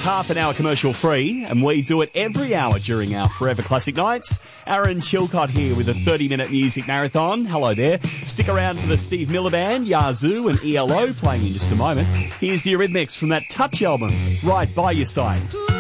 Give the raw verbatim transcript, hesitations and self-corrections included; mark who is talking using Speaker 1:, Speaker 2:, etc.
Speaker 1: It's half an hour commercial free, and we do it every hour during our Forever Classic Nights. Aaron Chilcott here with a thirty-minute music marathon. Hello there. Stick around for the Steve Miller Band, Yazoo and E L O playing in just a moment. Here's the Eurythmics from that Touch album, Right By Your Side.